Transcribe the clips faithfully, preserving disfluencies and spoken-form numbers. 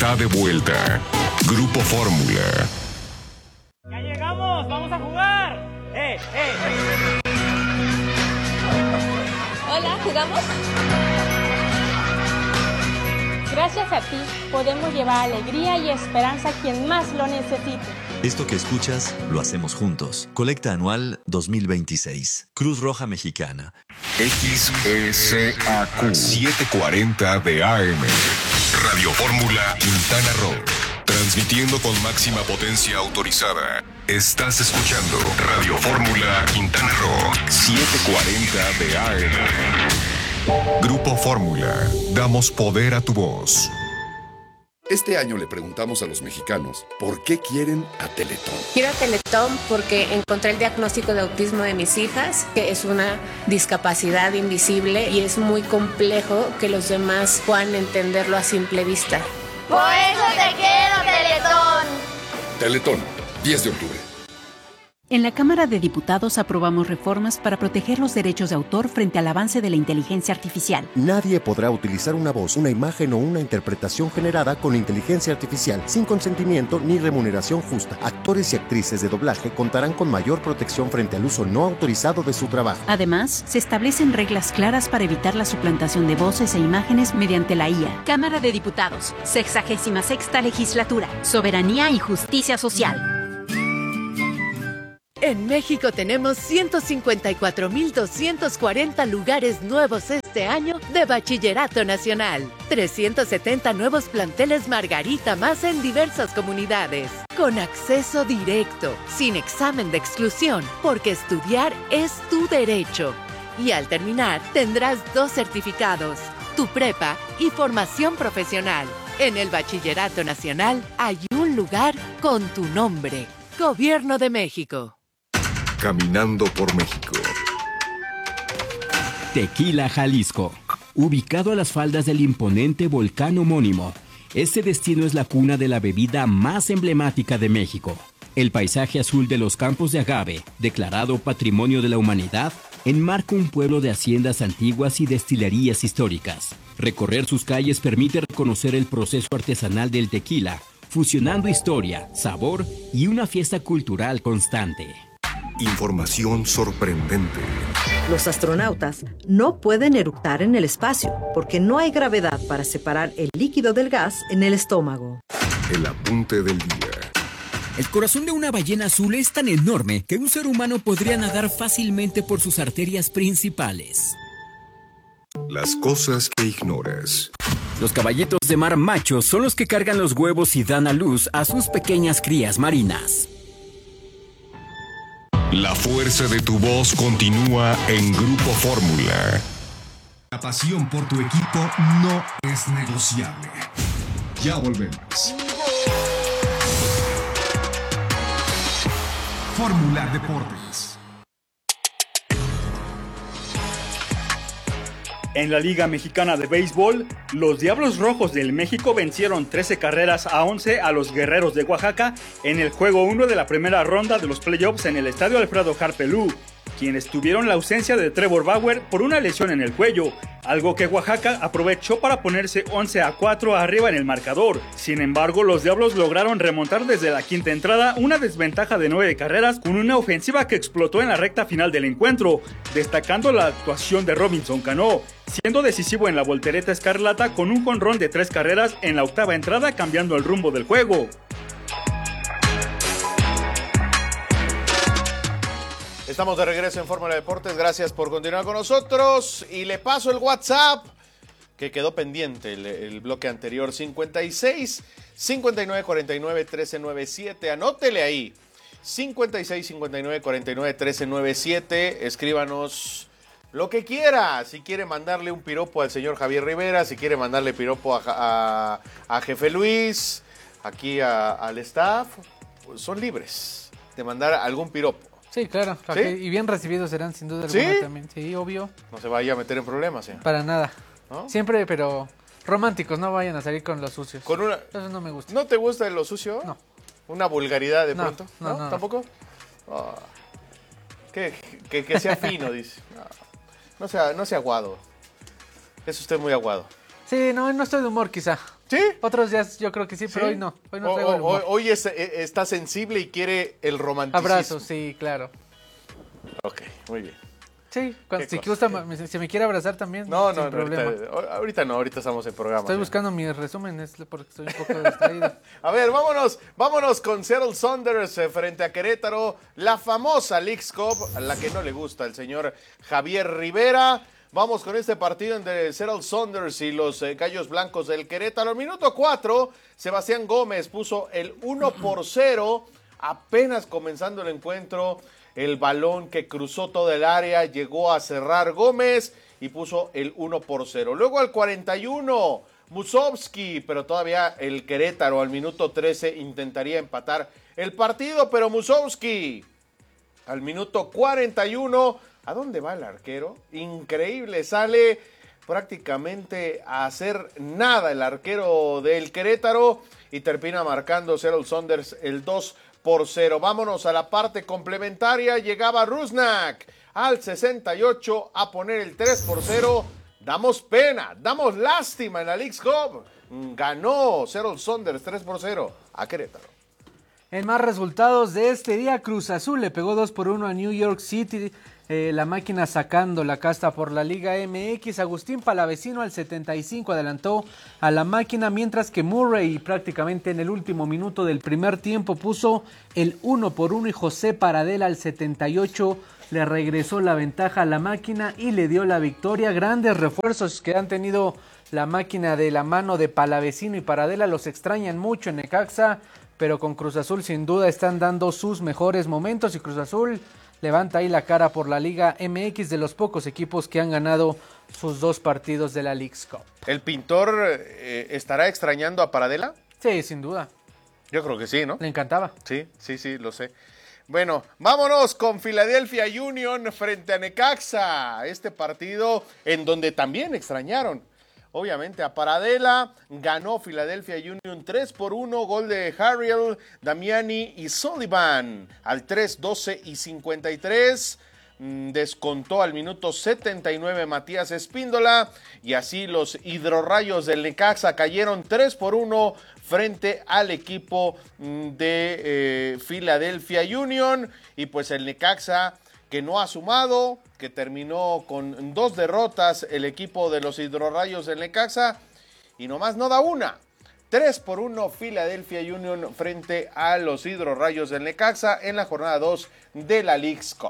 está de vuelta. Grupo Fórmula. ¡Ya llegamos! ¡Vamos a jugar! ¡Eh, eh! Hola, ¿jugamos? Gracias a ti, podemos llevar alegría y esperanza a quien más lo necesite. Esto que escuchas, lo hacemos juntos. Colecta anual dos mil veintiséis. Cruz Roja Mexicana. X S A Q setecientos cuarenta de A M. Radio Fórmula Quintana Roo. Transmitiendo con máxima potencia autorizada. Estás escuchando Radio Fórmula Quintana Roo setecientos cuarenta de A M. Grupo Fórmula. Damos poder a tu voz. Este año le preguntamos a los mexicanos por qué quieren a Teletón. Quiero a Teletón porque encontré el diagnóstico de autismo de mis hijas, que es una discapacidad invisible y es muy complejo que los demás puedan entenderlo a simple vista. Por eso te quiero, Teletón. Teletón, diez de octubre. En la Cámara de Diputados aprobamos reformas para proteger los derechos de autor frente al avance de la inteligencia artificial. Nadie podrá utilizar una voz, una imagen o una interpretación generada con inteligencia artificial sin consentimiento ni remuneración justa. Actores y actrices de doblaje contarán con mayor protección frente al uso no autorizado de su trabajo. Además, se establecen reglas claras para evitar la suplantación de voces e imágenes mediante la I A. Cámara de Diputados, sexagésima sexta legislatura, soberanía y justicia social. En México tenemos ciento cincuenta y cuatro mil doscientos cuarenta lugares nuevos este año de Bachillerato Nacional. trescientos setenta nuevos planteles Margarita más en diversas comunidades. Con acceso directo, sin examen de exclusión, porque estudiar es tu derecho. Y al terminar, tendrás dos certificados, tu prepa y formación profesional. En el Bachillerato Nacional hay un lugar con tu nombre. Gobierno de México. Caminando por México. Tequila, Jalisco. Ubicado a las faldas del imponente volcán homónimo, este destino es la cuna de la bebida más emblemática de México. El paisaje azul de los campos de agave, declarado Patrimonio de la Humanidad, enmarca un pueblo de haciendas antiguas y destilerías históricas. Recorrer sus calles permite reconocer el proceso artesanal del tequila, fusionando historia, sabor y una fiesta cultural constante. Información sorprendente. Los astronautas no pueden eructar en el espacio porque no hay gravedad para separar el líquido del gas en el estómago. El apunte del día. El corazón de una ballena azul es tan enorme que un ser humano podría nadar fácilmente por sus arterias principales. Las cosas que ignoras. Los caballitos de mar machos son los que cargan los huevos y dan a luz a sus pequeñas crías marinas. La fuerza de tu voz continúa en Grupo Fórmula. La pasión por tu equipo no es negociable. Ya volvemos. Fórmula Deportes. En la Liga Mexicana de Béisbol, los Diablos Rojos del México vencieron trece carreras a once a los Guerreros de Oaxaca en el juego uno de la primera ronda de los playoffs en el Estadio Alfredo Harpelú, quienes tuvieron la ausencia de Trevor Bauer por una lesión en el cuello, algo que Oaxaca aprovechó para ponerse once a cuatro arriba en el marcador. Sin embargo, los Diablos lograron remontar desde la quinta entrada una desventaja de nueve carreras con una ofensiva que explotó en la recta final del encuentro, destacando la actuación de Robinson Cano, siendo decisivo en la voltereta escarlata con un jonrón de tres carreras en la octava entrada, cambiando el rumbo del juego. Estamos de regreso en Fórmula Deportes, gracias por continuar con nosotros y le paso el WhatsApp que quedó pendiente el, el bloque anterior, cincuenta y seis, cincuenta y nueve, cuarenta y nueve, trece noventa y siete, anótele ahí, cincuenta y seis, cincuenta y nueve, cuarenta y nueve, trece noventa y siete, escríbanos lo que quiera, si quiere mandarle un piropo al señor Javier Rivera, si quiere mandarle piropo a, a, a Jefe Luis, aquí a, al staff, pues son libres de mandar algún piropo. Sí, claro. ¿Sí? Y bien recibidos serán, sin duda alguna. ¿Sí? También. Sí, obvio. No se vaya a meter en problemas, ¿eh? Para nada. ¿No? Siempre, pero románticos, no vayan a salir con los sucios. Con una... Eso no me gusta. ¿No te gusta lo sucio? No. ¿Una vulgaridad de no, pronto? No, no, no. ¿Tampoco? Oh. Que, que, que sea fino, dice. No, no sea, no sea aguado. Es usted muy aguado. Sí, no, no estoy de humor, quizá. ¿Sí? Otros días yo creo que sí, pero ¿Sí? hoy no. Hoy no O- traigo el o- humor. hoy es- eh, está sensible y quiere el romanticismo. Abrazos, sí, claro. Ok, muy bien. Sí, cuando, Qué si, cosa, gusta, me- si me quiere abrazar también, No, sin no, no problema. ahorita, ahorita no, ahorita estamos en programa. Estoy ya. buscando mi resumen, es porque estoy un poco distraído. A ver, vámonos, vámonos con Seattle Sounders eh, frente a Querétaro, la famosa Leagues Cup, a la que no le gusta el señor Javier Rivera. Vamos con este partido entre Seattle Sounders y los eh, Gallos Blancos del Querétaro. Minuto cuatro, Sebastián Gómez puso el uno por cero, apenas comenzando el encuentro. El balón que cruzó toda el área llegó a cerrar Gómez y puso el uno por cero. Luego al cuarenta y uno, Musovski, pero todavía el Querétaro al minuto trece intentaría empatar el partido, pero Musovski al minuto cuarenta y uno, ¿a dónde va el arquero? Increíble, sale prácticamente a hacer nada el arquero del Querétaro y termina marcando Seattle Sounders el dos por cero. Vámonos a la parte complementaria. Llegaba Rusnak al sesenta y ocho a poner el tres por cero. Damos pena, damos lástima en la Leagues Cup. Ganó Seattle Sounders tres por cero a Querétaro. En más resultados de este día, Cruz Azul le pegó dos por uno a New York City. Eh, la máquina sacando la casta por la Liga M X. Agustín Palavecino al setenta y cinco adelantó a la máquina, mientras que Murray prácticamente en el último minuto del primer tiempo puso el uno por uno y José Paradela al setenta y ocho le regresó la ventaja a la máquina y le dio la victoria. Grandes refuerzos que han tenido la máquina de la mano de Palavecino y Paradela, los extrañan mucho en Necaxa, pero con Cruz Azul sin duda están dando sus mejores momentos y Cruz Azul levanta ahí la cara por la Liga M X, de los pocos equipos que han ganado sus dos partidos de la Leagues Cup. ¿El pintor eh, estará extrañando a Paradela? Sí, sin duda. Yo creo que sí, ¿no? Le encantaba. Sí, sí, sí, lo sé. Bueno, vámonos con Philadelphia Union frente a Necaxa. Este partido en donde también extrañaron, obviamente, a Paradela. Ganó Philadelphia Union tres por uno, gol de Harriel, Damiani y Sullivan al tres, doce y cincuenta y tres. Descontó al minuto setenta y nueve Matías Espíndola y así los hidrorrayos del Necaxa cayeron tres por uno frente al equipo de eh, Philadelphia Union. Y pues el Necaxa, que no ha sumado, que terminó con dos derrotas el equipo de los hidrorrayos del Necaxa y nomás no da una. tres por uno Philadelphia Union frente a los hidrorrayos del Necaxa en la jornada dos de la Leagues Cup.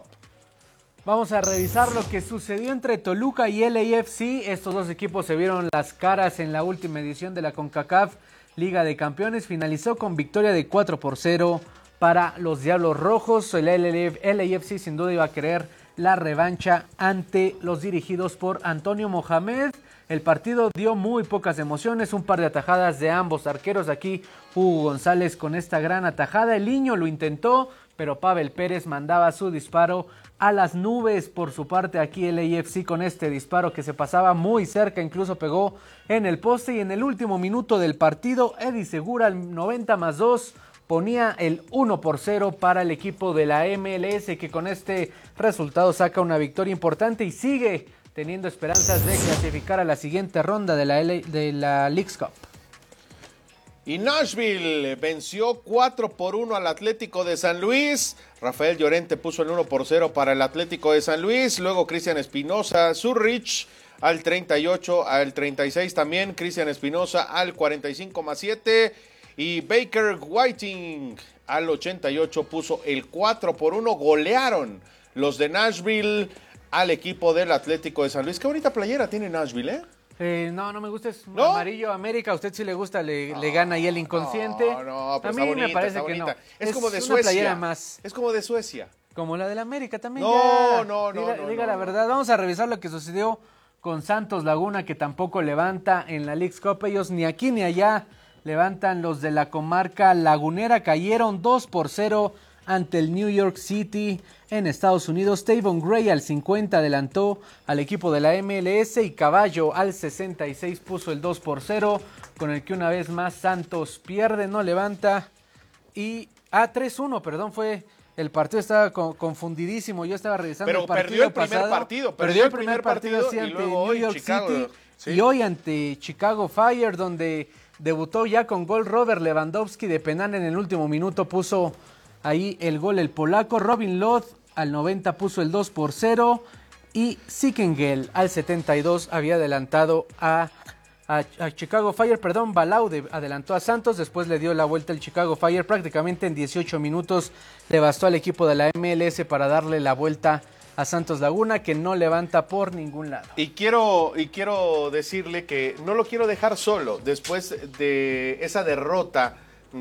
Vamos a revisar lo que sucedió entre Toluca y L A F C. Estos dos equipos se vieron las caras en la última edición de la CONCACAF Liga de Campeones. Finalizó con victoria de cuatro por cero para los Diablos Rojos. El L A F C sin duda iba a querer la revancha ante los dirigidos por Antonio Mohamed. El partido dio muy pocas emociones, un par de atajadas de ambos arqueros. Aquí Hugo González con esta gran atajada. El Niño lo intentó, pero Pavel Pérez mandaba su disparo a las nubes. Por su parte aquí el L A F C con este disparo que se pasaba muy cerca, incluso pegó en el poste, y en el último minuto del partido Eddie Segura al noventa más dos ponía el uno por cero para el equipo de la M L S, que con este resultado saca una victoria importante y sigue teniendo esperanzas de clasificar a la siguiente ronda de la, L de la Leagues Cup. Y Nashville venció cuatro por uno al Atlético de San Luis. Rafael Llorente puso el uno por cero para el Atlético de San Luis. Luego Cristian Espinosa, Zurrich al treinta y ocho, al treinta y seis también. Cristian Espinosa al cuarenta y cinco más siete. Y Baker Whiting al ochenta y ocho puso el cuatro por uno. Golearon los de Nashville al equipo del Atlético de San Luis. Qué bonita playera tiene Nashville, ¿eh? Eh, no, no me gusta, es ¿No? amarillo América. A usted si le gusta, le, no, le gana ahí el inconsciente. No, no, pero a mí está bonita, me parece está que bonita. no. Es, es como de una Suecia. Playera más. Es como de Suecia. Como la del América también. No, ya. no, no, Diga, no, diga no, la no. verdad. Vamos a revisar lo que sucedió con Santos Laguna, que tampoco levanta en la Leagues Cup. Ellos ni aquí ni allá levantan. Los de la comarca lagunera cayeron dos por cero ante el New York City en Estados Unidos. Tavon Gray al cincuenta adelantó al equipo de la M L S y Caballo al sesenta y seis puso el dos por cero, con el que una vez más Santos pierde, no levanta. Y a tres uno, perdón, fue el partido, estaba co- confundidísimo. Yo estaba revisando Pero el partido perdió el primer pasado. partido, Perdió el primer partido, sí, y ante luego New hoy York Chicago, City sí. y hoy ante Chicago Fire, donde debutó ya con gol Robert Lewandowski de penal en el último minuto, puso ahí el gol el polaco. Robin Lod al noventa puso el dos por cero y Sikengel al setenta y dos había adelantado a, a, a Chicago Fire, perdón, Balaude adelantó a Santos, después le dio la vuelta el Chicago Fire, prácticamente en dieciocho minutos le bastó al equipo de la M L S para darle la vuelta a Santos Laguna, que no levanta por ningún lado. Y quiero, y quiero decirle que no lo quiero dejar solo después de esa derrota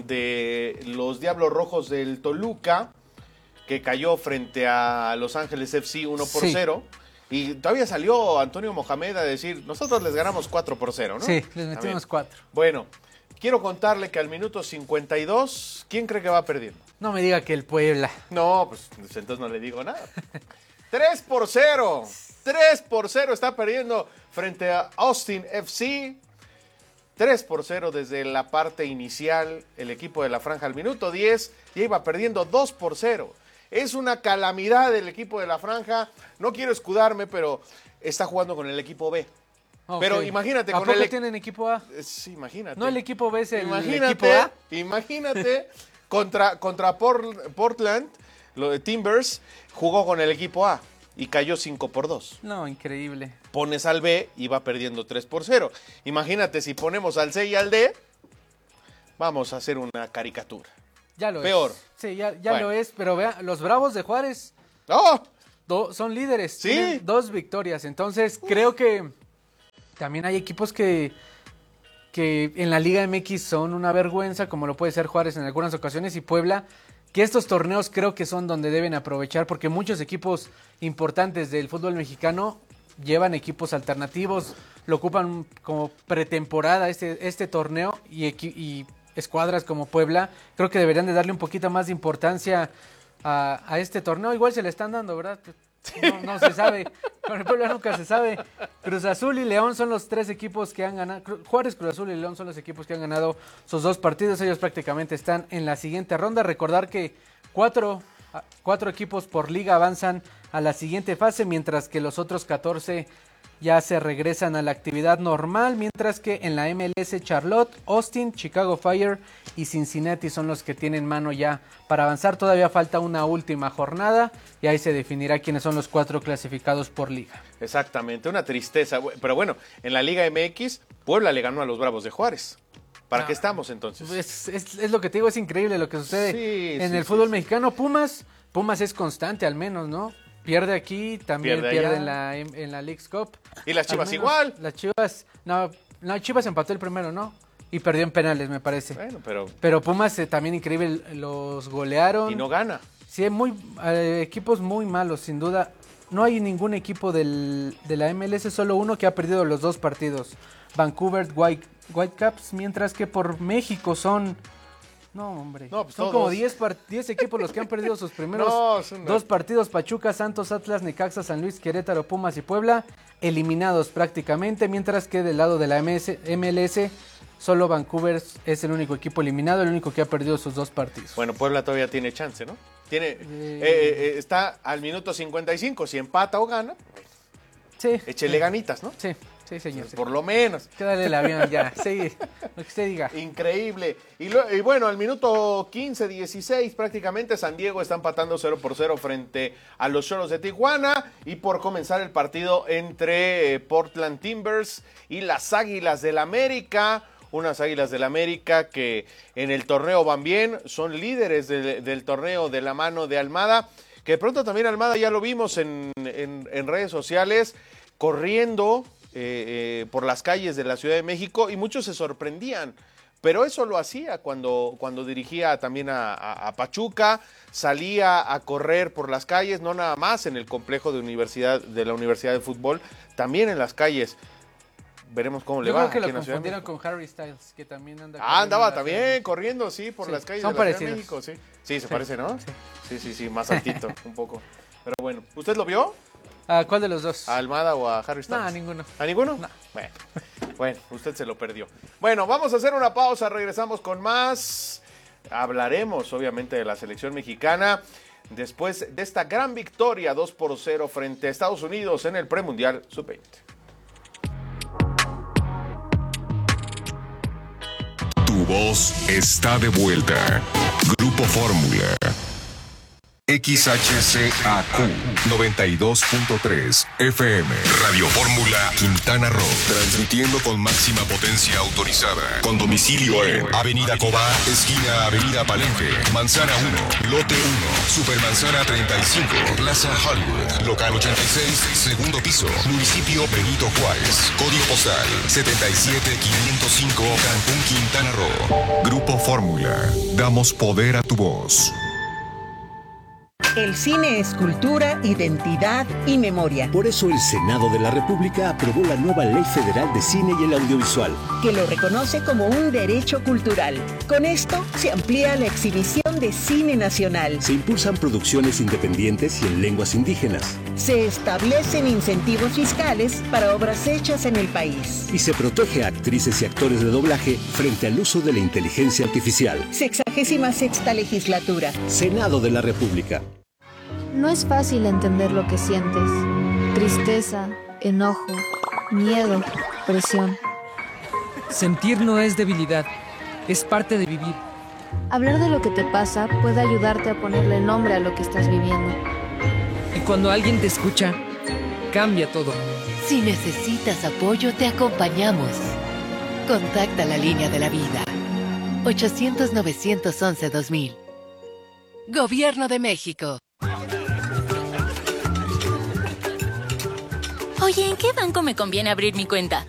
de los Diablos Rojos del Toluca, que cayó frente a Los Ángeles F C uno por cero. Sí. Y todavía salió Antonio Mohamed a decir, nosotros les ganamos cuatro por cero, ¿no? Sí, les metimos cuatro. Bueno, quiero contarle que al minuto cincuenta y dos, ¿quién cree que va perdiendo? No me diga que el Puebla. No, pues entonces no le digo nada. tres por cero. tres por cero está perdiendo frente a Austin F C. tres por cero desde la parte inicial. El equipo de la Franja al minuto diez ya iba perdiendo dos por cero. Es una calamidad del equipo de la Franja. No quiero escudarme, pero está jugando con el equipo B. Okay. Pero imagínate. ¿A con poco el... tienen equipo A? Sí, imagínate. No, el equipo B es el imagínate, equipo A. Imagínate, contra, contra Portland, lo de Timbers, jugó con el equipo A y cayó cinco por dos. No, increíble. Pones al B y va perdiendo tres por cero. Imagínate si ponemos al C y al D, vamos a hacer una caricatura. Ya lo Peor. es. Sí, ya, ya bueno. lo es, pero vea, los Bravos de Juárez ¡Oh! do, son líderes, ¿Sí? tienen dos victorias, entonces Uf. creo que también hay equipos que, que en la Liga M X son una vergüenza, como lo puede ser Juárez en algunas ocasiones, y Puebla, que estos torneos creo que son donde deben aprovechar, porque muchos equipos importantes del fútbol mexicano llevan equipos alternativos, lo ocupan como pretemporada este, este torneo, y, y escuadras como Puebla, creo que deberían de darle un poquito más de importancia a, a este torneo. Igual se le están dando, ¿verdad? No, no se sabe, con el Puebla nunca se sabe. Cruz Azul y León son los tres equipos que han ganado, Juárez, Cruz Azul y León son los equipos que han ganado sus dos partidos, ellos prácticamente están en la siguiente ronda. Recordar que cuatro, cuatro equipos por liga avanzan a la siguiente fase, mientras que los otros catorce ya se regresan a la actividad normal, mientras que en la M L S Charlotte, Austin, Chicago Fire y Cincinnati son los que tienen mano ya para avanzar. Todavía falta una última jornada y ahí se definirá quiénes son los cuatro clasificados por liga. Exactamente, una tristeza, pero bueno, en la Liga M X, Puebla le ganó a los Bravos de Juárez. ¿Para no, qué estamos entonces? Es, es, es lo que te digo, es increíble lo que sucede sí, en sí, el sí, fútbol sí. mexicano. Pumas, Pumas es constante al menos, ¿no? Pierde aquí, también pierde, pierde en la en la Leagues Cup. ¿Y las Chivas igual? Las Chivas, no, no, Chivas empató el primero, ¿no? Y perdió en penales, me parece. Bueno, pero... Pero Pumas eh, también increíble, los golearon. Y no gana. Sí, muy, eh, equipos muy malos, sin duda. No hay ningún equipo del, de la M L S, solo uno que ha perdido los dos partidos. Vancouver White, Whitecaps, mientras que por México son... No, hombre. No, pues son todos. como diez equipos los que han perdido sus primeros no, una... dos partidos. Pachuca, Santos, Atlas, Necaxa, San Luis, Querétaro, Pumas y Puebla, eliminados prácticamente, mientras que del lado de la M L S, solo Vancouver es el único equipo eliminado, el único que ha perdido sus dos partidos. Bueno, Puebla todavía tiene chance, ¿no? Tiene, eh... Eh, eh, está al minuto cincuenta y cinco, si empata o gana, sí, échele sí. ganitas, ¿no? Sí. Sí, señor. Por lo menos. Quédale el avión ya. Sí, lo que usted diga. Increíble. Y, lo, y bueno, al minuto quince, dieciséis, prácticamente San Diego está empatando cero por cero frente a los Cholos de Tijuana. Y por comenzar el partido entre eh, Portland Timbers y las Águilas del América. Unas Águilas del América que en el torneo van bien, son líderes de, del torneo de la mano de Almada. Que de pronto también Almada ya lo vimos en, en, en redes sociales, corriendo Eh, eh, por las calles de la Ciudad de México, y muchos se sorprendían, pero eso lo hacía cuando, cuando dirigía también a, a, a Pachuca, salía a correr por las calles, no nada más en el complejo de, universidad, de la Universidad de Fútbol, también en las calles. Veremos cómo le Yo va. Yo creo que lo confundieron con Harry Styles, que también anda Ah, andaba también corriendo, sí, por sí, las calles de la parecidos. Ciudad de México, sí. Sí, se sí. parece, ¿no? Sí, sí, sí, sí más altito, un poco. Pero bueno, ¿usted lo vio? ¿A cuál de los dos? ¿A Almada o a Harry Styles? No, a ninguno. ¿A ninguno? No. Bueno, bueno, usted se lo perdió. Bueno, vamos a hacer una pausa, regresamos con más. Hablaremos, obviamente, de la selección mexicana después de esta gran victoria dos por cero frente a Estados Unidos en el premundial sub veinte. voz está de vuelta. Grupo Fórmula. X H C A Q noventa y dos punto tres F M. Radio Fórmula Quintana Roo. Transmitiendo con máxima potencia autorizada. Con domicilio en Avenida Cobá, esquina Avenida Palenque, Manzana uno, Lote uno, Supermanzana treinta y cinco, Plaza Hollywood, Local ochenta y seis, segundo piso, Municipio Benito Juárez. Código postal setenta y siete quinientos cinco, Cancún, Quintana Roo. Grupo Fórmula. Damos poder a tu voz. El cine es cultura, identidad y memoria. Por eso el Senado de la República aprobó la nueva Ley Federal de Cine y el Audiovisual, que lo reconoce como un derecho cultural. Con esto se amplía la exhibición de cine nacional. Se impulsan producciones independientes y en lenguas indígenas. Se establecen incentivos fiscales para obras hechas en el país. Y se protege a actrices y actores de doblaje frente al uso de la inteligencia artificial. Sexagésima sexta legislatura. Senado de la República. No es fácil entender lo que sientes. Tristeza, enojo, miedo, presión. Sentir no es debilidad, es parte de vivir. Hablar de lo que te pasa puede ayudarte a ponerle nombre a lo que estás viviendo. Y cuando alguien te escucha, cambia todo. Si necesitas apoyo, te acompañamos. Contacta la línea de la vida. ochocientos, novecientos once, dos mil. Gobierno de México. Oye, ¿en qué banco me conviene abrir mi cuenta?